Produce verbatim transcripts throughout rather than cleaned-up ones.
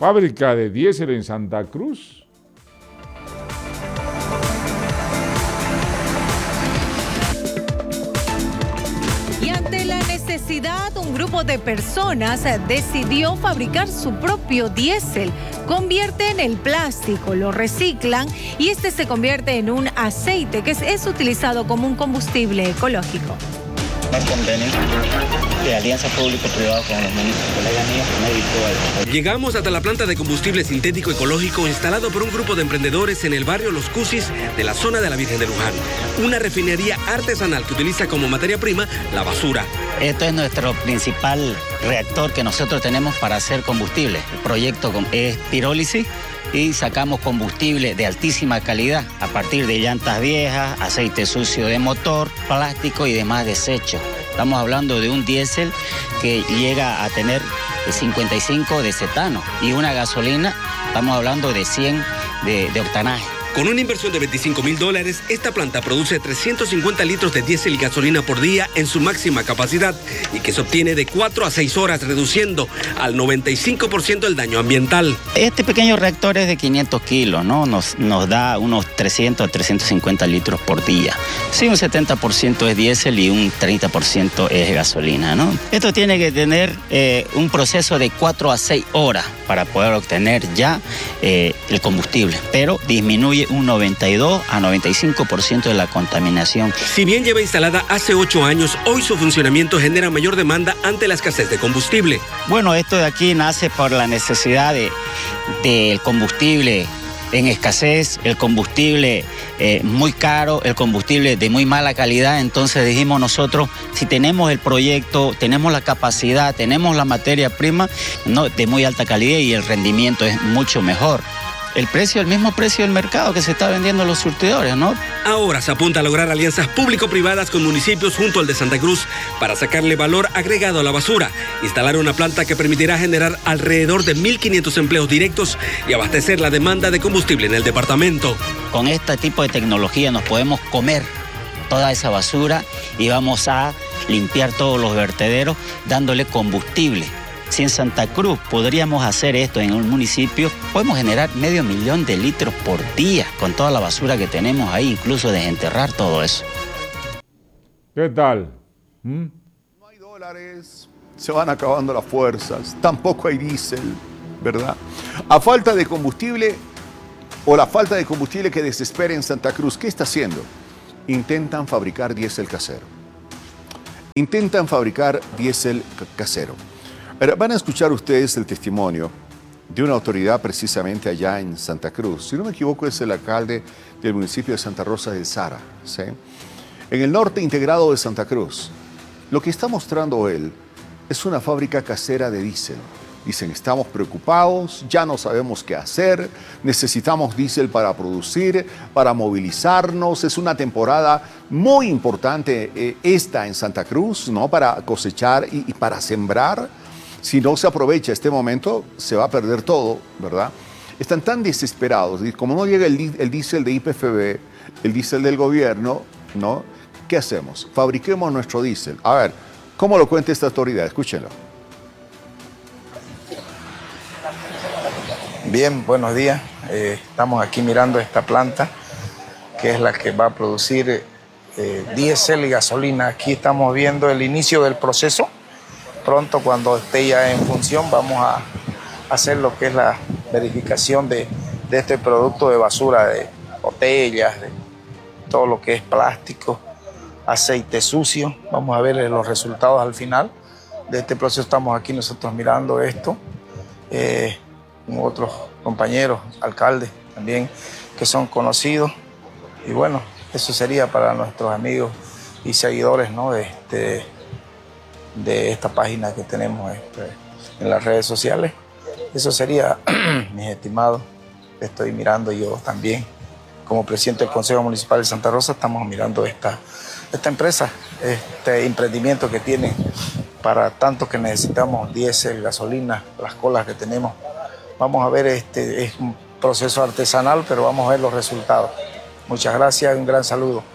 fábrica de diésel en Santa Cruz. Necesidad, un grupo de personas decidió fabricar su propio diésel. Convierten el plástico, lo reciclan y este se convierte en un aceite que es, es utilizado como un combustible ecológico. El convenio de alianza público-privada con los municipios, colegas míos, médicos. Llegamos hasta la planta de combustible sintético ecológico instalado por un grupo de emprendedores en el barrio Los Cusis de la zona de la Virgen de Luján. Una refinería artesanal que utiliza como materia prima la basura. Esto es nuestro principal reactor que nosotros tenemos para hacer combustible. El proyecto es pirólisis y sacamos combustible de altísima calidad a partir de llantas viejas, aceite sucio de motor, plástico y demás desechos. Estamos hablando de un diésel que llega a tener cincuenta y cinco de cetano y una gasolina, estamos hablando de cien de, de octanaje. Con una inversión de veinticinco mil dólares, esta planta produce trescientos cincuenta litros de diésel y gasolina por día en su máxima capacidad y que se obtiene de cuatro a seis horas, reduciendo al noventa y cinco por ciento el daño ambiental. Este pequeño reactor es de quinientos kilos, ¿no? Nos, nos da unos trescientos a trescientos cincuenta litros por día. Sí, un setenta por ciento es diésel y un treinta por ciento es gasolina, ¿no? Esto tiene que tener eh, un proceso de cuatro a seis horas para poder obtener ya eh, el combustible, pero disminuye un noventa y dos a noventa y cinco por ciento de la contaminación. Si bien lleva instalada hace ocho años, hoy su funcionamiento genera mayor demanda ante la escasez de combustible. Bueno, esto de aquí nace por la necesidad de, de combustible en escasez, el combustible eh, muy caro, el combustible de muy mala calidad. Entonces dijimos nosotros, si tenemos el proyecto, tenemos la capacidad, tenemos la materia prima, ¿no?, de muy alta calidad y el rendimiento es mucho mejor. El precio, el mismo precio del mercado que se está vendiendo a los surtidores, ¿no? Ahora se apunta a lograr alianzas público-privadas con municipios junto al de Santa Cruz para sacarle valor agregado a la basura, instalar una planta que permitirá generar alrededor de mil quinientos empleos directos y abastecer la demanda de combustible en el departamento. Con este tipo de tecnología nos podemos comer toda esa basura y vamos a limpiar todos los vertederos dándole combustible. Si en Santa Cruz podríamos hacer esto en un municipio, podemos generar medio millón de litros por día con toda la basura que tenemos ahí, incluso desenterrar todo eso. ¿Qué tal? ¿Mm? No hay dólares, se van acabando las fuerzas, tampoco hay diésel, ¿verdad? A falta de combustible o la falta de combustible que desespera en Santa Cruz, ¿qué está haciendo? Intentan fabricar diésel casero. Intentan fabricar diésel casero. Ahora, van a escuchar ustedes el testimonio de una autoridad precisamente allá en Santa Cruz. Si no me equivoco, es el alcalde del municipio de Santa Rosa del Sara, ¿sí?, en el norte integrado de Santa Cruz. Lo que está mostrando él es una fábrica casera de diésel. Dicen, estamos preocupados, ya no sabemos qué hacer, necesitamos diésel para producir, para movilizarnos. Es una temporada muy importante eh, esta en Santa Cruz, ¿no?, para cosechar y, y para sembrar. Si no se aprovecha este momento, se va a perder todo, ¿verdad? Están tan desesperados. Y como no llega el, el diésel de I P F B, el diésel del gobierno, ¿no?, ¿qué hacemos? Fabriquemos nuestro diésel. A ver, ¿cómo lo cuenta esta autoridad? Escúchenlo. Bien, buenos días. Eh, estamos aquí mirando esta planta, que es la que va a producir eh, diésel y gasolina. Aquí estamos viendo el inicio del proceso. Pronto, cuando esté ya en función, vamos a hacer lo que es la verificación de, de este producto de basura, de botellas, de todo lo que es plástico, aceite sucio. Vamos a ver los resultados al final de este proceso. Estamos aquí nosotros mirando esto, eh, con otros compañeros, alcaldes también, que son conocidos. Y bueno, eso sería para nuestros amigos y seguidores, ¿no?, de este... de esta página que tenemos este, en las redes sociales. Eso sería, mis estimados. Estoy mirando yo también, como presidente del Consejo Municipal de Santa Rosa, estamos mirando esta, esta empresa, este emprendimiento que tiene para tanto que necesitamos diésel, gasolina, las colas que tenemos. Vamos a ver, este es un proceso artesanal, pero vamos a ver los resultados. Muchas gracias y un gran saludo.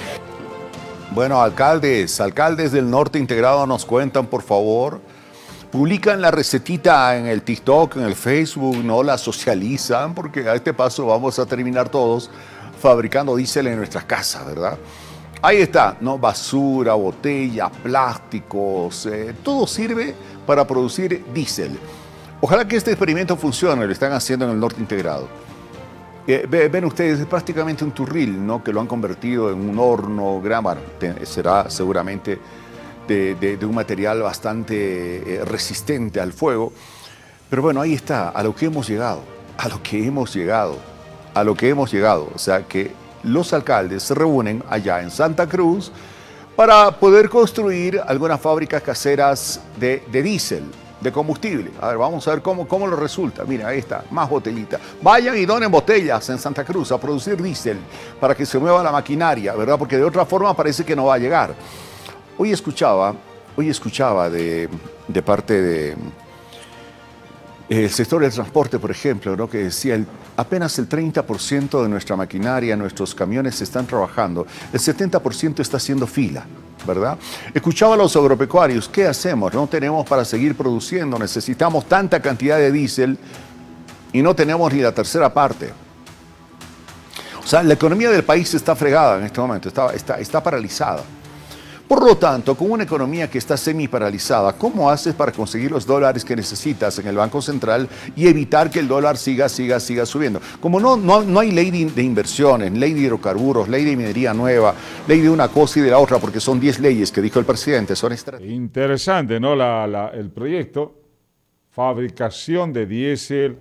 Bueno, alcaldes, alcaldes del norte integrado, nos cuentan, por favor, publican la recetita en el TikTok, en el Facebook, no la socializan, porque a este paso vamos a terminar todos fabricando diésel en nuestras casas, ¿verdad? Ahí está, ¿no? Basura, botellas, plásticos, eh, todo sirve para producir diésel. Ojalá que este experimento funcione, lo están haciendo en el norte integrado. Eh, ven ustedes, es prácticamente un turril, ¿no? Que lo han convertido en un horno gran, bueno, te, será seguramente de, de, de un material bastante eh, resistente al fuego. Pero bueno, ahí está, a lo que hemos llegado, a lo que hemos llegado, a lo que hemos llegado. O sea que los alcaldes se reúnen allá en Santa Cruz para poder construir algunas fábricas caseras de, de diésel, de combustible. A ver, vamos a ver cómo, cómo lo resulta. Mira, ahí está, más botellitas. Vayan y donen botellas en Santa Cruz a producir diésel para que se mueva la maquinaria, ¿verdad? Porque de otra forma parece que no va a llegar. Hoy escuchaba, hoy escuchaba de, de parte de el sector del transporte, por ejemplo, ¿no? Que decía el, apenas el treinta por ciento de nuestra maquinaria, nuestros camiones están trabajando, el setenta por ciento está haciendo fila, ¿verdad? Escuchaba a los agropecuarios, ¿qué hacemos? No tenemos para seguir produciendo, necesitamos tanta cantidad de diésel y no tenemos ni la tercera parte. O sea, la economía del país está fregada en este momento, está, está, está paralizada. Por lo tanto, con una economía que está semi-paralizada, ¿cómo haces para conseguir los dólares que necesitas en el Banco Central y evitar que el dólar siga, siga, siga subiendo? Como no, no, no hay ley de, de inversiones, ley de hidrocarburos, ley de minería nueva, ley de una cosa y de la otra, porque son diez leyes que dijo el presidente, son estratégicas. Interesante, ¿no? La, la, el proyecto, fabricación de diésel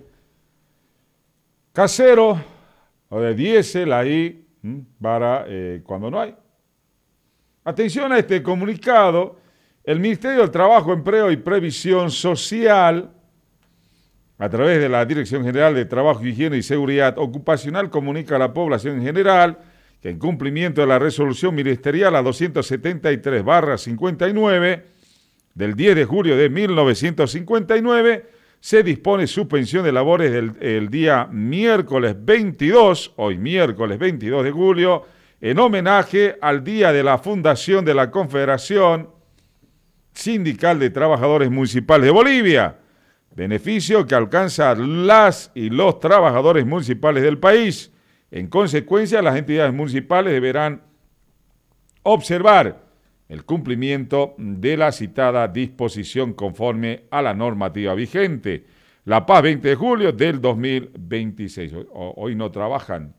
casero o de diésel ahí ¿m? para eh, cuando no hay. Atención a este comunicado. El Ministerio del Trabajo, Empleo y Previsión Social, a través de la Dirección General de Trabajo, Higiene y Seguridad Ocupacional, comunica a la población en general que en cumplimiento de la resolución ministerial a doscientos setenta y tres barra cincuenta y nueve del diez de julio de mil novecientos cincuenta y nueve, se dispone suspensión de labores del el día miércoles veintidós, hoy miércoles veintidós de julio, en homenaje al Día de la Fundación de la Confederación Sindical de Trabajadores Municipales de Bolivia, beneficio que alcanza las y los trabajadores municipales del país. En consecuencia, las entidades municipales deberán observar el cumplimiento de la citada disposición conforme a la normativa vigente. La Paz, veinte de julio del dos mil veintiséis. Hoy no trabajan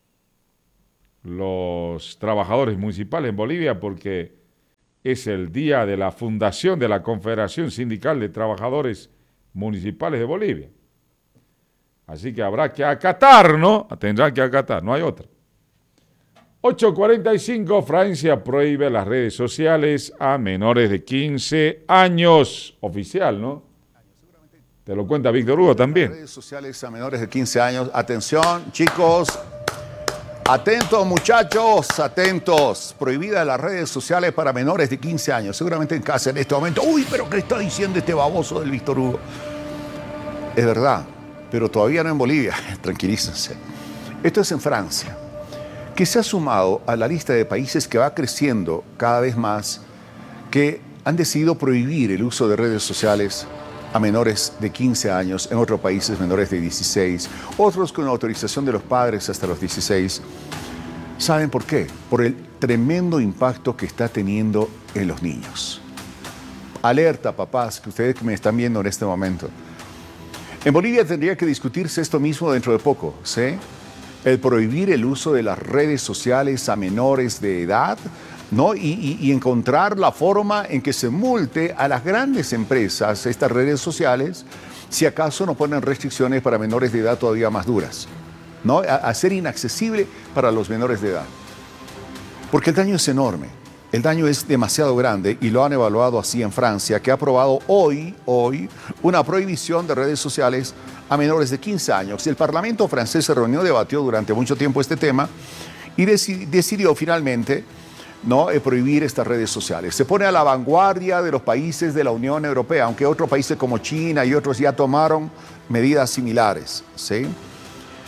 los trabajadores municipales en Bolivia porque es el día de la fundación de la Confederación Sindical de Trabajadores Municipales de Bolivia. Así que habrá que acatar, ¿no? Tendrán que acatar, no hay otra. ocho cuarenta y cinco, Francia prohíbe las redes sociales a menores de quince años. Oficial, ¿no? Te lo cuenta Víctor Hugo también. Redes sociales a menores de quince años. Atención, chicos. Atentos, muchachos, atentos. Prohibidas las redes sociales para menores de quince años. Seguramente en casa en este momento. Uy, pero ¿qué está diciendo este baboso del Víctor Hugo? Es verdad, pero todavía no en Bolivia. Tranquilícense. Esto es en Francia, que se ha sumado a la lista de países que va creciendo cada vez más, que han decidido prohibir el uso de redes sociales a menores de quince años, en otros países menores de dieciséis, otros con autorización de los padres hasta los dieciséis. ¿Saben por qué? Por el tremendo impacto que está teniendo en los niños. Alerta, papás, que ustedes que me están viendo en este momento. En Bolivia tendría que discutirse esto mismo dentro de poco, ¿sí? El prohibir el uso de las redes sociales a menores de edad, ¿no? Y, y, y encontrar la forma en que se multe a las grandes empresas, estas redes sociales, si acaso no ponen restricciones para menores de edad todavía más duras, ¿no? A, a ser inaccesible para los menores de edad. Porque el daño es enorme, el daño es demasiado grande y lo han evaluado así en Francia, que ha aprobado hoy, hoy, una prohibición de redes sociales a menores de quince años. El Parlamento francés se reunió, debatió durante mucho tiempo este tema y deci- decidió finalmente ¿no? eh, prohibir estas redes sociales. Se pone a la vanguardia de los países de la Unión Europea, aunque otros países como China y otros ya tomaron medidas similares, ¿sí?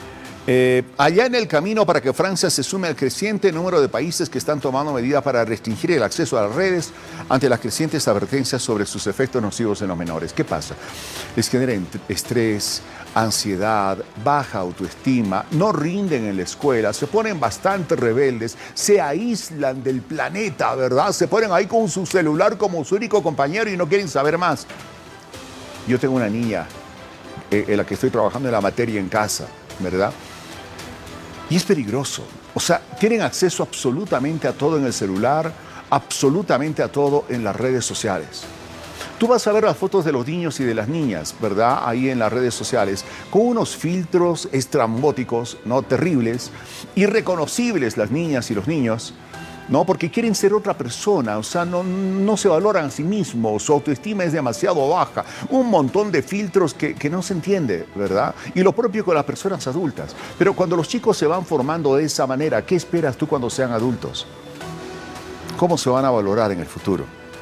Eh, allá en el camino para que Francia se sume al creciente número de países que están tomando medidas para restringir el acceso a las redes ante las crecientes advertencias sobre sus efectos nocivos en los menores. ¿Qué pasa? Les genera estrés, ansiedad, baja autoestima, no rinden en la escuela, se ponen bastante rebeldes, se aíslan del planeta, ¿verdad? Se ponen ahí con su celular como su único compañero y no quieren saber más. Yo tengo una niña eh, en la que estoy trabajando en la materia en casa, ¿verdad? Y es peligroso. O sea, tienen acceso absolutamente a todo en el celular, absolutamente a todo en las redes sociales. Tú vas a ver las fotos de los niños y de las niñas, ¿verdad? Ahí en las redes sociales, con unos filtros estrambóticos, ¿no? Terribles, irreconocibles las niñas y los niños, ¿no? Porque quieren ser otra persona, o sea, no, no se valoran a sí mismos, su autoestima es demasiado baja, un montón de filtros que, que no se entiende, ¿verdad? Y lo propio con las personas adultas. Pero cuando los chicos se van formando de esa manera, ¿qué esperas tú cuando sean adultos? ¿Cómo se van a valorar en el futuro?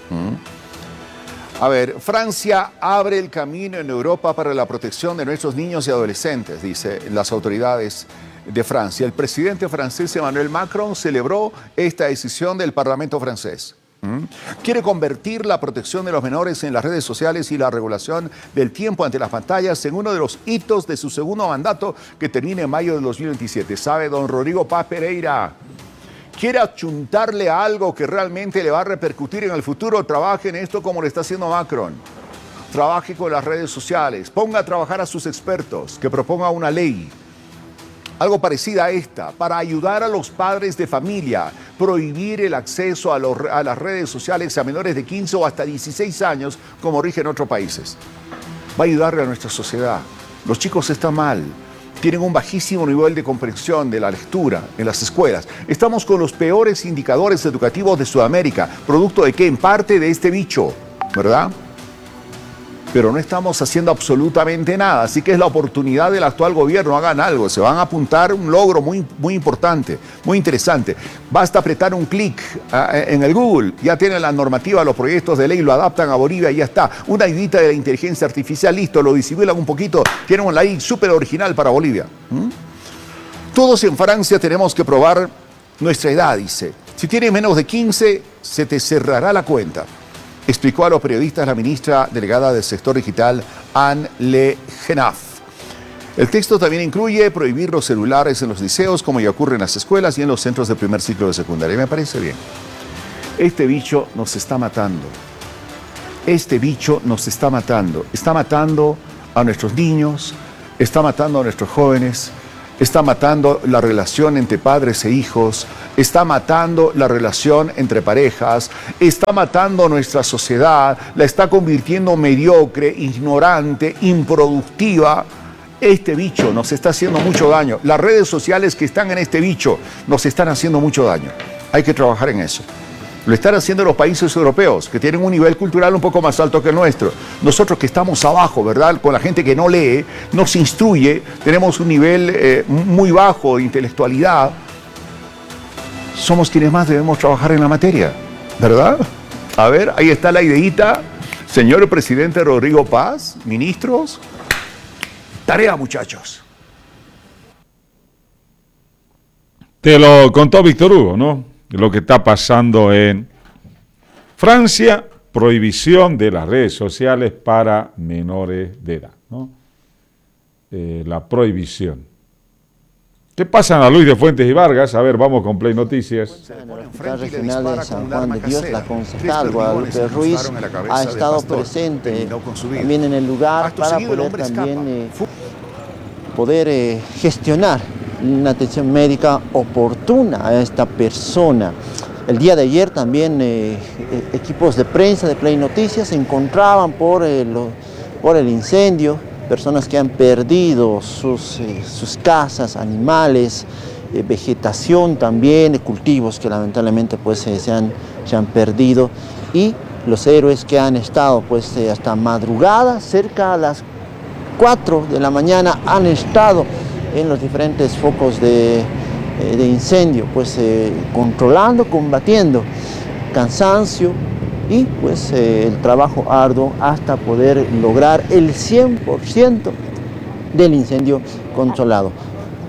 ¿Mm? A ver, Francia abre el camino en Europa para la protección de nuestros niños y adolescentes, dice las autoridades de Francia. El presidente francés Emmanuel Macron celebró esta decisión del Parlamento francés. ¿Mm? Quiere convertir la protección de los menores en las redes sociales y la regulación del tiempo ante las pantallas en uno de los hitos de su segundo mandato que termina en mayo del dos mil veintisiete. ¿Sabe, don Rodrigo Paz Pereira? Quiere achuntarle a algo que realmente le va a repercutir en el futuro. Trabaje en esto como lo está haciendo Macron. Trabaje con las redes sociales. Ponga a trabajar a sus expertos. Que proponga una ley algo parecida a esta, para ayudar a los padres de familia, prohibir el acceso a, los, a las redes sociales a menores de quince o hasta dieciséis años, como rige en otros países. Va a ayudarle a nuestra sociedad. Los chicos están mal, tienen un bajísimo nivel de comprensión de la lectura en las escuelas. Estamos con los peores indicadores educativos de Sudamérica, producto de que en parte de este bicho, ¿verdad? Pero no estamos haciendo absolutamente nada, así que es la oportunidad del actual gobierno, hagan algo, se van a apuntar un logro muy, muy importante, muy interesante. Basta apretar un clic uh, en el Google, ya tienen la normativa, los proyectos de ley, lo adaptan a Bolivia y ya está. Una idita de la inteligencia artificial, listo, lo disimulan un poquito, tienen una ley súper original para Bolivia. ¿Mm? Todos en Francia tenemos que probar nuestra edad, dice. Si tienes menos de quince, se te cerrará la cuenta. Explicó a los periodistas la ministra delegada del sector digital, Anne Le Genaf. El texto también incluye prohibir los celulares en los liceos, como ya ocurre en las escuelas y en los centros de primer ciclo de secundaria. Me parece bien. Este bicho nos está matando. Este bicho nos está matando. Está matando a nuestros niños, está matando a nuestros jóvenes, está matando la relación entre padres e hijos, está matando la relación entre parejas, está matando nuestra sociedad, la está convirtiendo mediocre, ignorante, improductiva. Este bicho nos está haciendo mucho daño. Las redes sociales que están en este bicho nos están haciendo mucho daño. Hay que trabajar en eso. Lo están haciendo los países europeos, que tienen un nivel cultural un poco más alto que el nuestro. Nosotros que estamos abajo, ¿verdad? Con la gente que no lee, no se instruye, tenemos un nivel eh, muy bajo de intelectualidad. Somos quienes más debemos trabajar en la materia, ¿verdad? A ver, ahí está la ideita. Señor presidente Rodrigo Paz, ministros, tarea, muchachos. Te lo contó Víctor Hugo, ¿no? Lo que está pasando en Francia, prohibición de las redes sociales para menores de edad, ¿no? Eh, la prohibición. ¿Qué pasa en la Luis de Fuentes y Vargas? A ver, vamos con Play Noticias. En el Hospital Regional de San Juan de Dios, la concejal Guadalupe Ruiz ha estado presente también en el lugar para poder también eh, poder eh, gestionar una atención médica oportuna a esta persona. El día de ayer también eh, equipos de prensa de Play Noticias se encontraban por el, por el incendio, personas que han perdido sus, eh, sus casas, animales, eh, vegetación también, cultivos que lamentablemente pues, eh, se, han, se han perdido, y los héroes que han estado pues, eh, hasta madrugada, cerca a las cuatro de la mañana, han estado en los diferentes focos de, eh, de incendio, pues eh, controlando, combatiendo cansancio y pues eh, el trabajo arduo hasta poder lograr el cien por ciento del incendio controlado.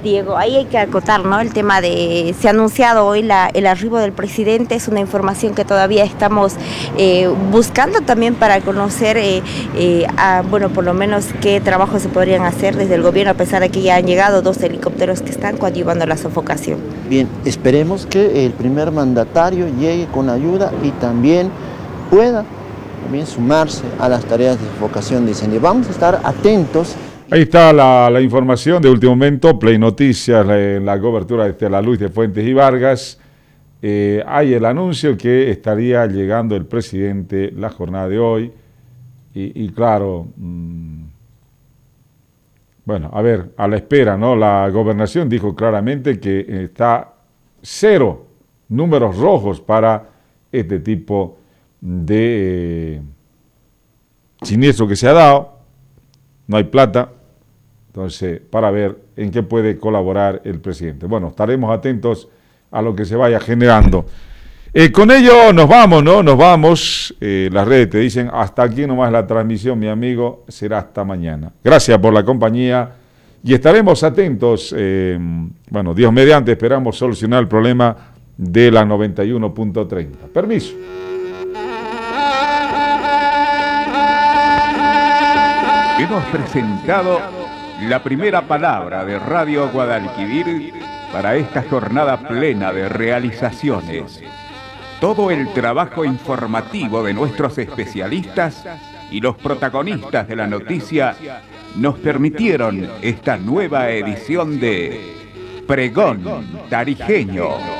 Diego, ahí hay que acotar, ¿no? El tema de, se ha anunciado hoy la, el arribo del presidente, es una información que todavía estamos eh, buscando también para conocer, eh, eh, a, bueno, por lo menos qué trabajos se podrían hacer desde el gobierno, a pesar de que ya han llegado dos helicópteros que están coadyuvando la sofocación. Bien, esperemos que el primer mandatario llegue con ayuda y también pueda también sumarse a las tareas de sofocación de incendio. Vamos a estar atentos. Ahí está la, la información de último momento, Play Noticias, la, la cobertura de Estela Luis de Fuentes y Vargas. Eh, hay el anuncio que estaría llegando el presidente la jornada de hoy. Y, y claro, mmm, bueno, a ver, a la espera, ¿no? La gobernación dijo claramente que está cero números rojos para este tipo de eh, siniestro que se ha dado. No hay plata, entonces, para ver en qué puede colaborar el presidente. Bueno, estaremos atentos a lo que se vaya generando. Eh, con ello nos vamos, ¿no? Nos vamos. Eh, las redes te dicen, hasta aquí nomás la transmisión, mi amigo, será hasta mañana. Gracias por la compañía y estaremos atentos. Eh, bueno, Dios mediante, esperamos solucionar el problema de la noventa y uno punto treinta. Permiso. Hemos presentado la primera palabra de Radio Guadalquivir para esta jornada plena de realizaciones. Todo el trabajo informativo de nuestros especialistas y los protagonistas de la noticia nos permitieron esta nueva edición de Pregón Tarijeño.